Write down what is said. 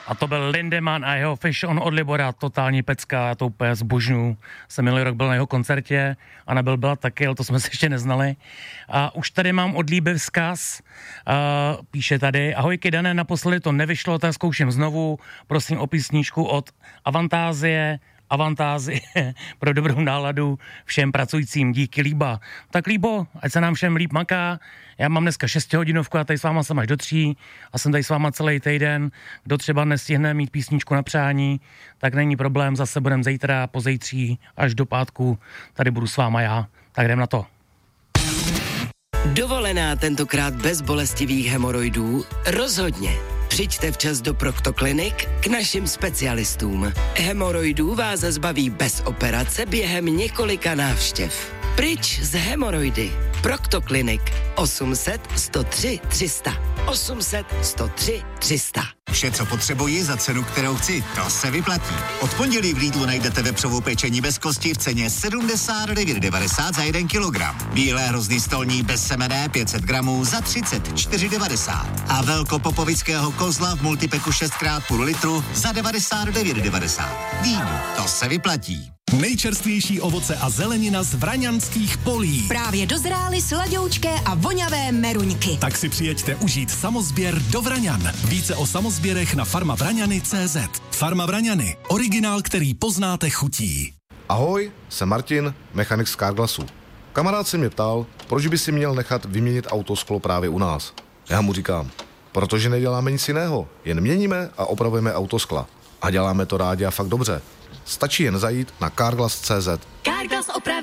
A to byl Lindemann a jeho Fish on od Libora, totální pecka, já to úplně zbožňuju. Jsem minulý rok byl na jeho koncertě a nebyl byla taky, ale to jsme se ještě neznali. A už tady mám od Líby vzkaz, píše tady, ahojky Dané, naposledy to nevyšlo, tak zkouším znovu, prosím o písničku od Avantázie pro dobrou náladu všem pracujícím, díky Líba. Tak Líbo, ať se nám všem líp maká, já mám dneska 6hodinovku a tady s váma jsem až do 3 a jsem tady s váma celý týden, kdo třeba nestihne mít písničku na přání, tak není problém, zase budem zítra, pozejtří až do pátku, tady budu s váma já, tak jdem na to. Dovolená tentokrát bez bolestivých hemoroidů? Rozhodně. Přijďte včas do Proctoclinic k našim specialistům. Hemoroidů vás zbaví bez operace během několika návštěv. Pryč z hemoroidy. Proctoclinic 800 103 300. 800 103 300. Vše, co potřebuji za cenu, kterou chci, to se vyplatí. Od pondělí v Lidlu najdete vepřovou pečení bez kosti v ceně 79,90 za 1 kilogram. Bílé hrozný stolní bez semene 500 gramů za 34,90. A velkopopovického kozla v multipeku 6x půl litru za 99,90. Víno, to se vyplatí. Nejčerstvější ovoce a zelenina z Vraňanských polí. Právě dozrály sladoučké a voňavé meruňky. Tak si přijeďte užít samozběr do Vraňan. Více o samozběrech na farmavraňany.cz. Farma Vraňany. Originál, který poznáte chutí. Ahoj, jsem Martin, mechanik z Carglassu. Kamarád se mě ptal, proč by si měl nechat vyměnit autosklo právě u nás. Já mu říkám, protože neděláme nic jiného, jen měníme a opravujeme autoskla. A děláme to rádi a fakt dobře. Stačí jen zajít na carglass.cz. Carglass opraví